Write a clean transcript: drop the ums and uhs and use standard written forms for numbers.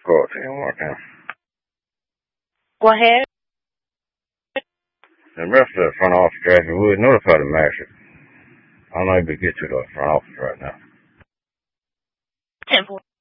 Go to him right now. Go ahead. The rest of the front office guys would notify the master. I'm not able to get to the front office right now. 10-4.